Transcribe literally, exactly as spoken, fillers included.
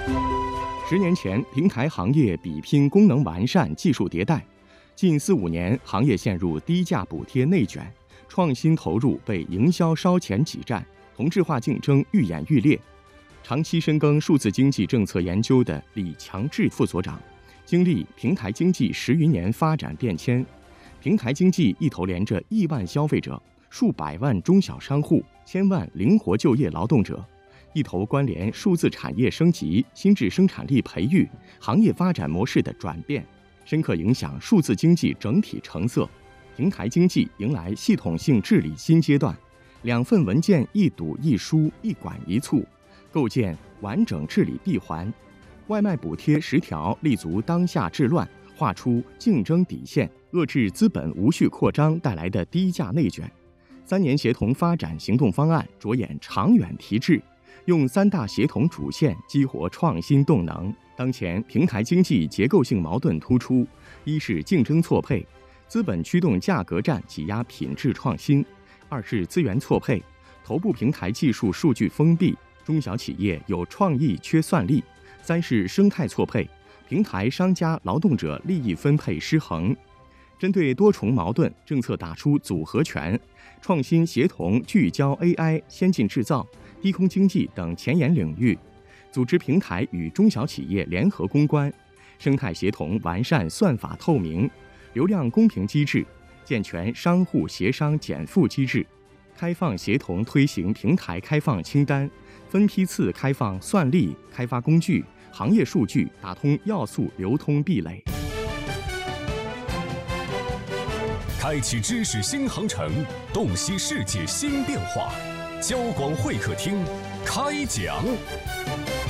十年前，平台行业比拼功能完善、技术迭代，近四五年，行业陷入低价补贴内卷，创新投入被营销烧钱挤占，同质化竞争愈演愈烈。长期深耕数字经济政策研究的李强志副所长，经历平台经济十余年发展变迁，平台经济一头连着亿万消费者、数百万中小商户、千万灵活就业劳动者。一头关联数字产业升级、新质生产力培育、行业发展模式的转变，深刻影响数字经济整体成色。平台经济迎来系统性治理新阶段，两份文件一堵一疏一管一促，构建完整治理闭环。外卖补贴十条立足当下治乱，划出竞争底线，遏制资本无序扩张带来的低价内卷。三年协同发展行动方案着眼长远提质，用三大协同主线激活创新动能。当前平台经济结构性矛盾突出，一是竞争错配，资本驱动价格战挤压品质创新；二是资源错配，头部平台技术数据封闭，中小企业有创意缺算力；三是生态错配，平台商家劳动者利益分配失衡。针对多重矛盾，政策打出组合拳，创新协同聚焦 A I、先进制造、低空经济等前沿领域，组织平台与中小企业联合攻关；生态协同完善算法透明、流量公平机制，健全商户协商减负机制；开放协同推行平台开放清单，分批次开放算力、开发工具、行业数据，打通要素流通壁垒。 开启知识新航程，洞悉世界新变化。交广会客厅开讲。